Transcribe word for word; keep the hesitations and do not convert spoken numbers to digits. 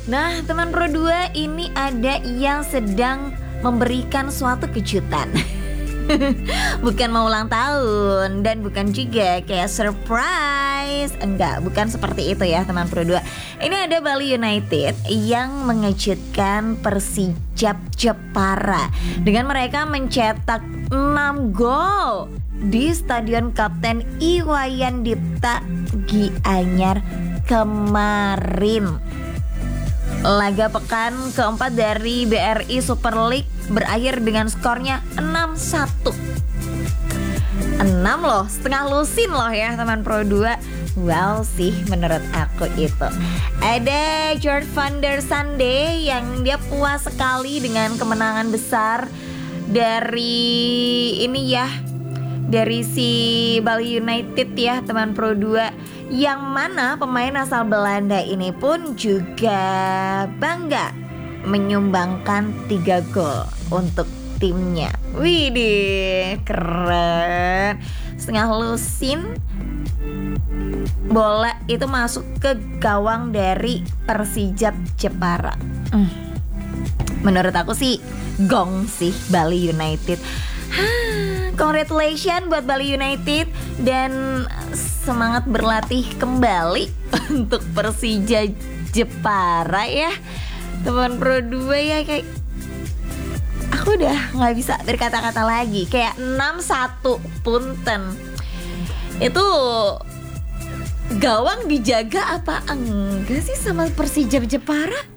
Nah teman Pro dua, ini ada yang sedang memberikan suatu kejutan. Bukan mau ulang tahun dan bukan juga kayak surprise. Enggak, bukan seperti itu ya teman Pro dua. Ini ada Bali United yang mengejutkan Persijap Jepara dengan mereka mencetak enam gol di Stadion Kapten Iwayan Dipta Gianyar kemarin. Laga pekan keempat dari B R I Super League berakhir dengan skornya enam satu. enam loh, setengah lusin loh ya teman Pro dua. Wow sih menurut aku itu. Ada George van der Sande yang dia puas sekali dengan kemenangan besar dari ini ya, dari si Bali United ya teman Pro dua. Yang mana pemain asal Belanda ini pun juga bangga menyumbangkan tiga gol untuk timnya. Widih, keren. Setengah lusin bola itu masuk ke gawang dari Persijap Jepara. hmm. Menurut aku sih gong sih Bali United. Congratulations buat Bali United dan semangat berlatih kembali untuk Persija Jepara ya teman Pro dua ya. Kayak aku udah gak bisa berkata-kata lagi. Kayak enam satu punten. Itu gawang dijaga apa enggak sih sama Persija Jepara?